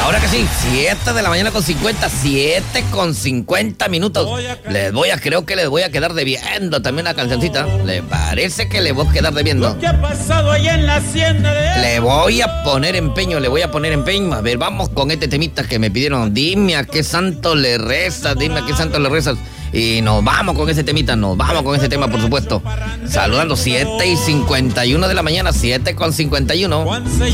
Ahora que sí, 7 de la mañana con 50, 7 con 50 minutos. Creo que les voy a quedar debiendo también una cancioncita. ¿Le parece que le voy a quedar debiendo? ¿Qué ha pasado allá en la hacienda de... Le voy a poner empeño. A ver, vamos con este temita que me pidieron. Dime a qué santo le rezas, Y nos vamos con ese temita, nos vamos con ese tema, por supuesto. Saludando 7 y 51 de la mañana, 7 con 51.